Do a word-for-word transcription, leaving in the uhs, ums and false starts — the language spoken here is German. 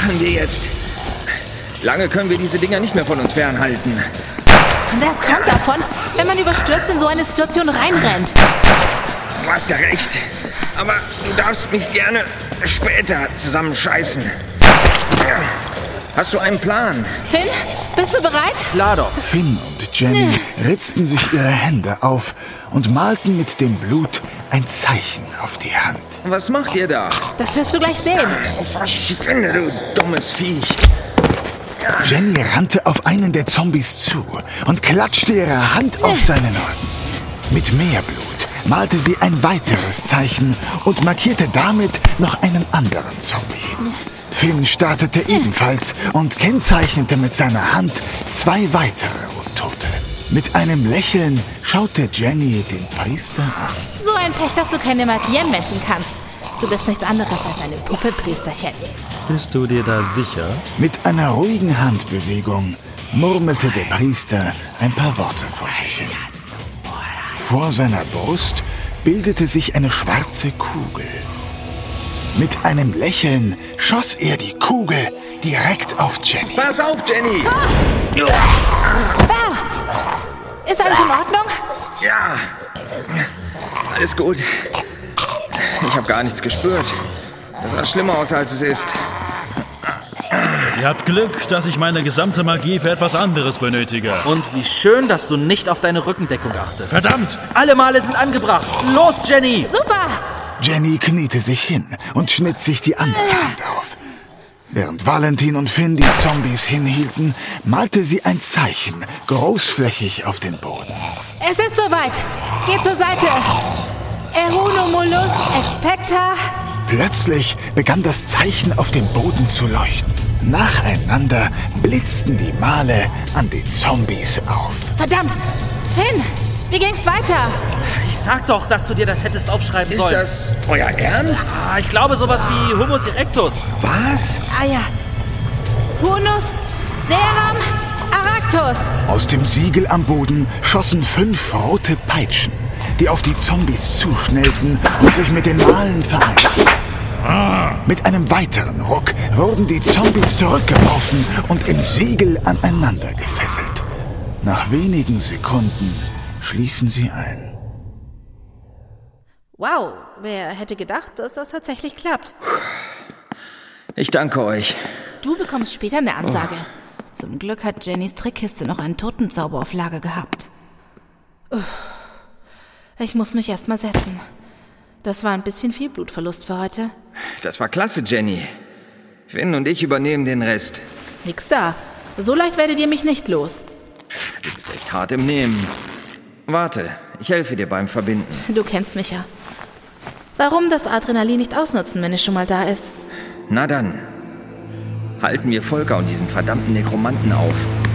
machen wir jetzt? Lange können wir diese Dinger nicht mehr von uns fernhalten. Das kommt davon, wenn man überstürzt in so eine Situation reinrennt. Du hast ja recht. Aber du darfst mich gerne später zusammenscheißen. Hast du einen Plan? Finn, bist du bereit? Klar doch. Finn und Jenny ritzten sich ihre Hände auf und malten mit dem Blut ein Zeichen auf die Hand. Was macht ihr da? Das wirst du gleich sehen. Oh, verschwinde, du dummes Viech. Jenny rannte auf einen der Zombies zu und klatschte ihre Hand auf seinen Rücken. Mit mehr Blut malte sie ein weiteres Zeichen und markierte damit noch einen anderen Zombie. Finn startete ebenfalls und kennzeichnete mit seiner Hand zwei weitere Untote. Mit einem Lächeln schaute Jenny den Priester an. So ein Pech, dass du keine Magie anwenden kannst. Du bist nichts anderes als eine Puppe, Priesterchen. Bist du dir da sicher? Mit einer ruhigen Handbewegung murmelte der Priester ein paar Worte vor sich hin. Vor seiner Brust bildete sich eine schwarze Kugel. Mit einem Lächeln schoss er die Kugel direkt auf Jenny. Pass auf, Jenny! Val! Ist alles in Ordnung? Ja, alles gut. Ich habe gar nichts gespürt. Das sah schlimmer aus, als es ist. Ihr habt Glück, dass ich meine gesamte Magie für etwas anderes benötige. Und wie schön, dass du nicht auf deine Rückendeckung achtest. Verdammt! Alle Male sind angebracht. Los, Jenny! Super! Jenny kniete sich hin und schnitt sich die andere Hand auf. Während Valentin und Finn die Zombies hinhielten, malte sie ein Zeichen großflächig auf den Boden. Es ist soweit. Geh zur Seite. Erunomulus expecta. Plötzlich begann das Zeichen auf dem Boden zu leuchten. Nacheinander blitzten die Male an den Zombies auf. Verdammt! Finn, wie ging's weiter? Ich sag doch, dass du dir das hättest aufschreiben Ist sollen. das euer Ernst? Ah, ich glaube sowas wie Humus erectus. Was? Ah ja. Hunus seram aractus. Aus dem Siegel am Boden schossen fünf rote Peitschen, die auf die Zombies zuschnellten und sich mit den Malen vereinigten. Mit einem weiteren Ruck wurden die Zombies zurückgeworfen und im Siegel aneinander gefesselt. Nach wenigen Sekunden schliefen sie ein. Wow, wer hätte gedacht, dass das tatsächlich klappt? Ich danke euch. Du bekommst später eine Ansage. Zum Glück hat Jennys Trickkiste noch einen Totenzauber auf Lager gehabt. Ich muss mich erst mal setzen. Das war ein bisschen viel Blutverlust für heute. Das war klasse, Jenny. Finn und ich übernehmen den Rest. Nix da. So leicht werdet ihr mich nicht los. Du bist echt hart im Nehmen. Warte, ich helfe dir beim Verbinden. Du kennst mich ja. Warum das Adrenalin nicht ausnutzen, wenn es schon mal da ist? Na dann. Halten wir Volker und diesen verdammten Nekromanten auf.